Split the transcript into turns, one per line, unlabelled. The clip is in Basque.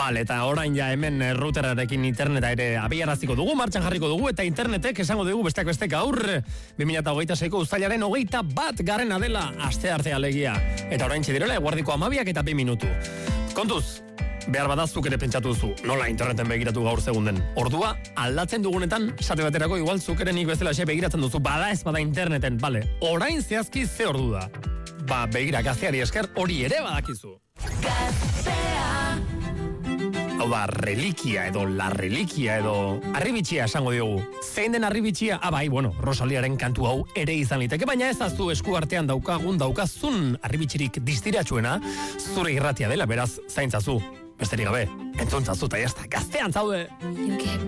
Bale, eta orain ja hemen routerarekin interneta ere abiaraziko dugu, martxan jarriko dugu, eta internetek esango dugu besteak beste gaur 2026ko uztailaren 21 garena dela aste arte alegia. Eta orain txidirela eguardiko 12 eta 2 minutu. Kontuz, behar badazuk ere pentsatu duzu, nola interneten begiratu gaur segunden. Ordua, aldatzen dugunetan, esate baterako igual zukerenik bezala begiratzen duzu, bada ez bada interneten, bale, orain zehazki ze ordu da. Ba, begira, gazteari esker hori ere badakizu. Hau da, reliquia edo la reliquia edo arribitxia esango diogu. Zein den arribitxia? Bai, bueno, Rosaliaren kantu hau ere izan liteke, baina ez aztu esku artean daukazun arribitxirik distiratsuena zure irratia dela, beraz, zaintzazu. Besterik gabe, entzuntzazu eta jazta, gaztean zaude!